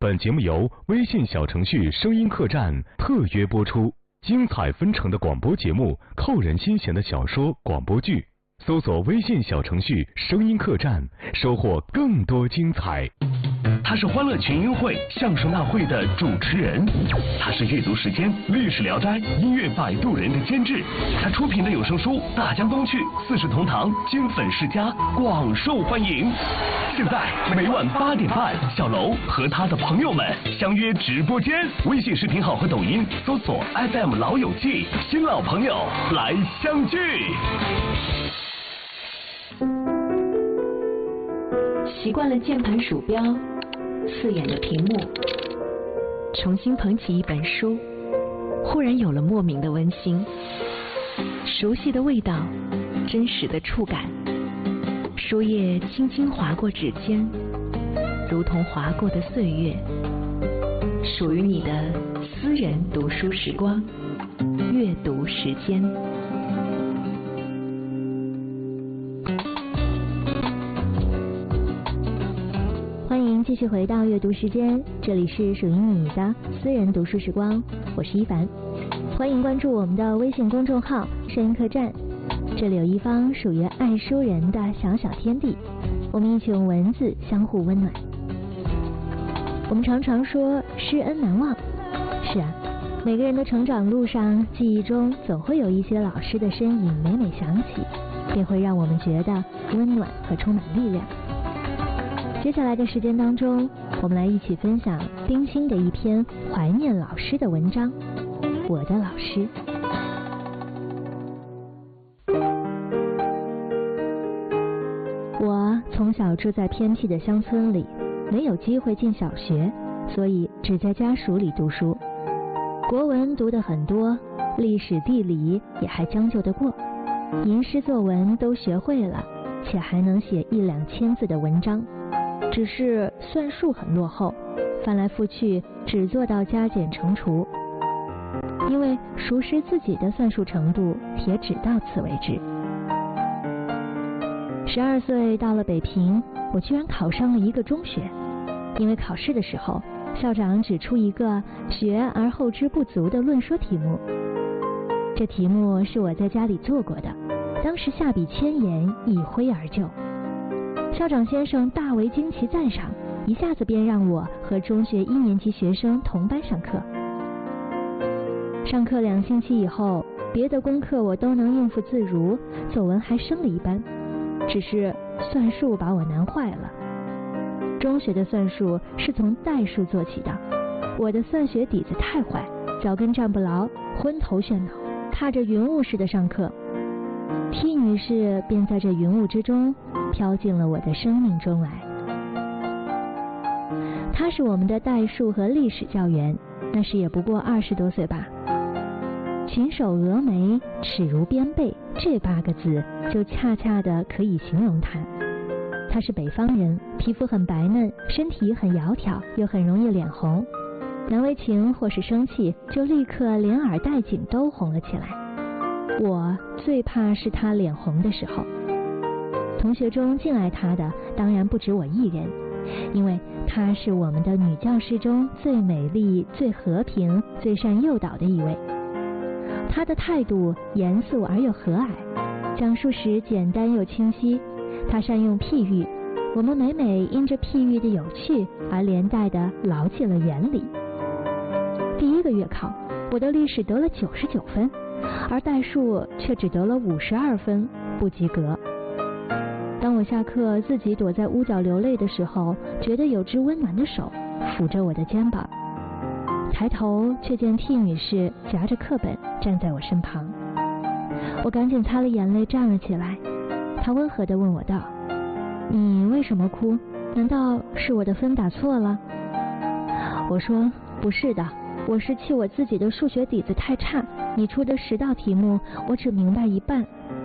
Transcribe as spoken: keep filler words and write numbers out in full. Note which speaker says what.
Speaker 1: 本节目由微信小程序声音客栈特约播出，精彩纷呈的广播节目，扣人心弦的小说广播剧，搜索微信小程序声音客栈，收获更多精彩。
Speaker 2: 他是欢乐群英会相声大会的主持人，他是阅读时间历史聊斋音乐摆渡人的监制，他出品的有声书《大江东去》《四世同堂》金粉世家广受欢迎。现在每晚八点半，小楼和他的朋友们相约直播间，微信视频号和抖音搜索 F M 老友记，新老朋友来相聚。
Speaker 3: 习惯了键盘鼠标刺眼的屏幕，重新捧起一本书，忽然有了莫名的温馨，熟悉的味道，真实的触感，书页轻轻划过指尖，如同划过的岁月，属于你的私人读书时光，阅读时间。
Speaker 4: 欢迎继续回到阅读时间，这里是属于你的私人读书时光，我是一凡。欢迎关注我们的微信公众号声音客栈，这里有一方属于爱书人的小小天地，我们一起用文字相互温暖。我们常常说师恩难忘，是啊，每个人的成长路上，记忆中总会有一些老师的身影，每每想起便会让我们觉得温暖和充满力量。接下来的时间当中，我们来一起分享冰心的一篇怀念老师的文章，我的老师。我从小住在偏僻的乡村里，没有机会进小学，所以只在家属里读书。国文读得很多，历史地理也还将就得过，吟诗作文都学会了，且还能写一两千字的文章。只是算术很落后，翻来覆去只做到加减乘除，因为熟识自己的算术程度也只到此为止。十二岁到了北平，我居然考上了一个中学，因为考试的时候校长指出一个学而后知不足的论说题目，这题目是我在家里做过的，当时下笔千言，一挥而就。校长先生大为惊奇赞赏，一下子便让我和中学一年级学生同班上课。上课两星期以后，别的功课我都能应付自如，作文还升了一班，只是算术把我难坏了。中学的算术是从代数做起的，我的算学底子太坏，脚跟站不牢，昏头眩脑，踏着云雾似的上课。T 女士便在这云雾之中飘进了我的生命中来。她是我们的代数和历史教员，那时也不过二十多岁吧。琴手峨眉，齿如边贝，这八个字就恰恰的可以形容她。她是北方人，皮肤很白嫩，身体很窈窕，又很容易脸红，难为情或是生气，就立刻连耳带颈都红了起来。我最怕是她脸红的时候。同学中敬爱她的当然不止我一人，因为她是我们的女教师中最美丽、最和平、最善诱导的一位。她的态度严肃而又和蔼，讲述时简单又清晰。她善用譬喻，我们每每因着譬喻的有趣而连带的牢记了原理。第一个月考，我的历史得了九十九分，而代数却只得了五十二分，不及格。当我下课自己躲在屋角流泪的时候，觉得有只温暖的手抚着我的肩膀，抬头却见 T 女士夹着课本站在我身旁。我赶紧擦了眼泪站了起来，她温和地问我道：你为什么哭？难道是我的分打错了？我说不是的，我是气我自己的数学底子太差，你出的十道题目我只明白一半。